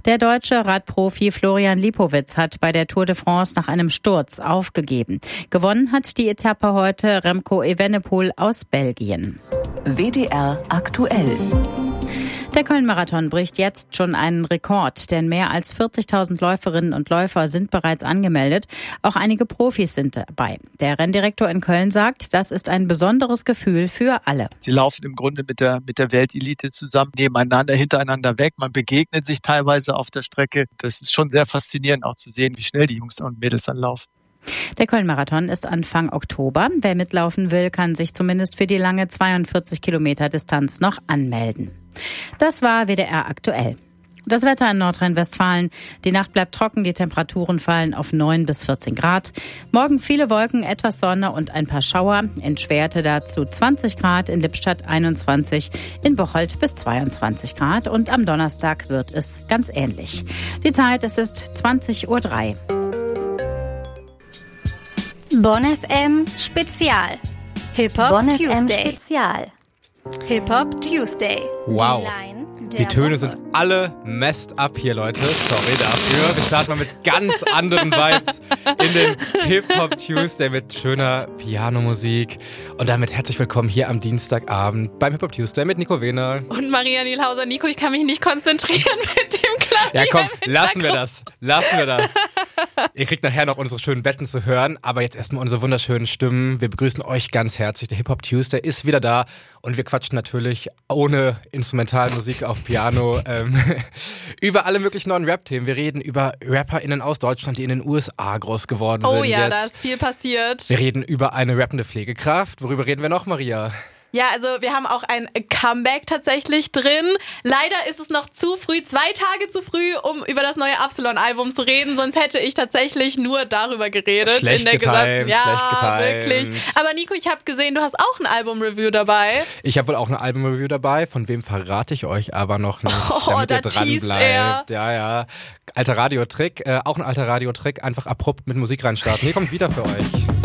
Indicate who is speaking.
Speaker 1: Der deutsche Radprofi Florian Lipowitz hat bei der Tour de France nach einem Sturz aufgegeben. Gewonnen hat die Etappe heute Remco Evenepoel aus Belgien.
Speaker 2: WDR aktuell.
Speaker 1: Der Köln-Marathon bricht jetzt schon einen Rekord, denn mehr als 40.000 Läuferinnen und Läufer sind bereits angemeldet. Auch einige Profis sind dabei. Der Renndirektor in Köln sagt, das ist ein besonderes Gefühl für alle.
Speaker 3: Sie laufen im Grunde mit der Weltelite zusammen, nebeneinander, hintereinander weg. Man begegnet sich teilweise auf der Strecke. Das ist schon sehr faszinierend auch zu sehen, wie schnell die Jungs und Mädels dann laufen.
Speaker 1: Der Köln-Marathon ist Anfang Oktober. Wer mitlaufen will, kann sich zumindest für die lange 42 Kilometer Distanz noch anmelden. Das war WDR aktuell. Das Wetter in Nordrhein-Westfalen. Die Nacht bleibt trocken, die Temperaturen fallen auf 9 bis 14 Grad. Morgen viele Wolken, etwas Sonne und ein paar Schauer. In Schwerte dazu 20 Grad, in Lippstadt 21, in Bocholt bis 22 Grad. Und am Donnerstag wird es ganz ähnlich. Die Zeit, es ist 20:03 Uhr.
Speaker 4: Bonn FM Spezial. Hip-Hop
Speaker 2: Bonn
Speaker 4: Tuesday.
Speaker 2: FM Spezial.
Speaker 4: Hip-Hop Tuesday.
Speaker 5: Wow.
Speaker 4: Line der
Speaker 5: Die Töne
Speaker 4: Woche.
Speaker 5: sind alle messed up hier, Leute. Sorry dafür. Wir starten mal mit ganz anderen Vibes in den Hip-Hop Tuesday mit schöner Pianomusik. Und damit herzlich willkommen hier am Dienstagabend beim Hip-Hop Tuesday mit Nico Wehner.
Speaker 6: Und Maria Nielhauser. Nico, ich kann mich nicht konzentrieren mit dem Klavier.
Speaker 5: Ja komm,
Speaker 6: im
Speaker 5: lassen wir
Speaker 6: Hintergrund.
Speaker 5: das. Ihr kriegt nachher noch unsere schönen Betten zu hören, aber jetzt erstmal unsere wunderschönen Stimmen. Wir begrüßen euch ganz herzlich. Der Hip-Hop Tuesday ist wieder da und wir quatschen natürlich ohne Instrumentalmusik auf Piano über alle möglichen neuen Rap-Themen. Wir reden über RapperInnen aus Deutschland, die in den USA groß geworden sind.
Speaker 6: Oh ja,
Speaker 5: jetzt.
Speaker 6: da ist viel passiert.
Speaker 5: Wir reden über eine rappende Pflegekraft. Worüber reden wir noch, Maria?
Speaker 6: Ja, also wir haben auch ein Comeback tatsächlich drin. Leider ist es noch zu früh, 2 Tage zu früh, um über das neue Absalon-Album zu reden. Sonst hätte ich tatsächlich nur darüber geredet.
Speaker 5: Schlecht
Speaker 6: in der
Speaker 5: getimt,
Speaker 6: ja,
Speaker 5: schlecht getimt.
Speaker 6: Wirklich. Aber Nico, ich habe gesehen, du hast auch ein Album-Review dabei.
Speaker 5: Ich habe wohl auch eine Album-Review dabei. Von wem verrate ich euch aber noch nicht, damit ihr
Speaker 6: da
Speaker 5: dran
Speaker 6: teast
Speaker 5: bleibt. Ja. Alter Radiotrick, auch ein alter Radiotrick. Einfach abrupt mit Musik reinstarten. Hier kommt wieder für euch.